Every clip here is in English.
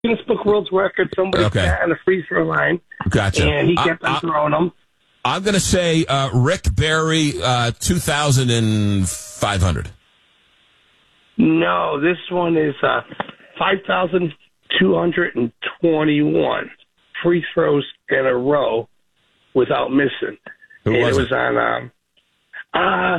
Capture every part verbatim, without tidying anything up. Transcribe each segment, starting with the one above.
Guinness Book World Record. Somebody Okay. sat on the free throw line. Gotcha. And he kept I, on throwing them. I'm going to say uh, Rick Barry, uh, two thousand five hundred. No, this one is uh, five thousand two hundred twenty-one free throws in a row without missing. Who and was it it? was on, um, uh,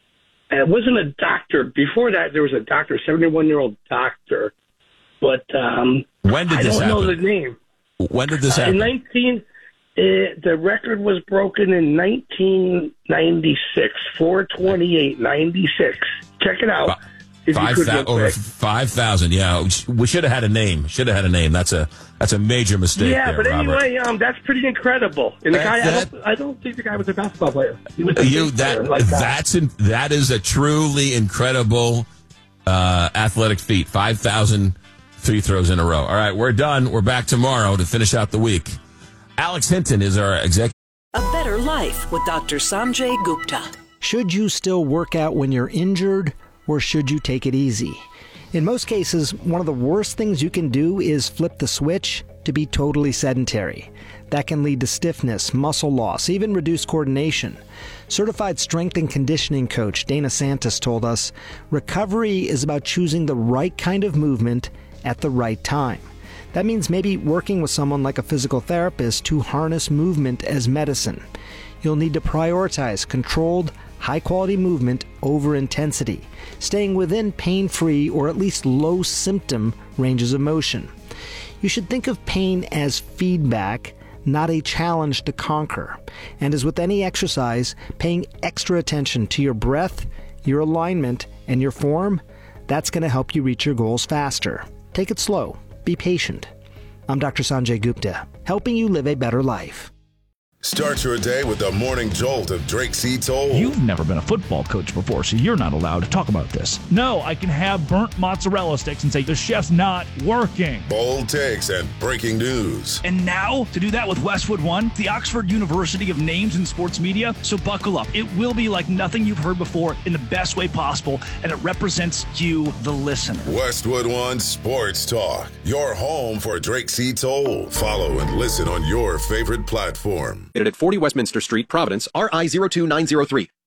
it wasn't a doctor. Before that, there was a doctor, seventy-one-year-old doctor. But um, When did I this don't happen? know the name. When did this Uh, happen? in nineteen, uh, the record was broken in nineteen ninety-six, four twenty-eight ninety-six. Check it out. If you Five could thousand, real over quick. five thousand. Yeah, we should have had a name. Should have had a name. That's a that's a major mistake. Yeah, there, but Robert. anyway, um, that's pretty incredible. And the That- guy, I, that- don't, I don't think the guy was a basketball player. He was a You baseball player that like that. that's in, that is a truly incredible uh, athletic feat. Five thousand free throws in a row. All right, we're done. We're back tomorrow to finish out the week. Alex Hinton is our executive. A Better Life with Doctor Sanjay Gupta. Should you still work out when you're injured, or should you take it easy? In most cases, one of the worst things you can do is flip the switch to be totally sedentary. That can lead to stiffness, muscle loss, even reduced coordination. Certified strength and conditioning coach Dana Santos told us, recovery is about choosing the right kind of movement at the right time. That means maybe working with someone like a physical therapist to harness movement as medicine. You'll need to prioritize controlled, high-quality movement over intensity, staying within pain-free or at least low-symptom ranges of motion. You should think of pain as feedback, not a challenge to conquer. And as with any exercise, paying extra attention to your breath, your alignment, and your form, that's going to help you reach your goals faster. Take it slow. Be patient. I'm Doctor Sanjay Gupta, helping you live a better life. Start your day with the morning jolt of Drake C. Toll. You've never been a football coach before, so you're not allowed to talk about this. No, I can have burnt mozzarella sticks and say the chef's not working. Bold takes and breaking news. And now, to do that with Westwood One, the Oxford University of Names in Sports Media. So buckle up. It will be like nothing you've heard before in the best way possible, and it represents you, the listener. Westwood One Sports Talk. Your home for Drake C. Toll. Follow and listen on your favorite platform. At forty Westminster Street, Providence, R I zero two nine zero three.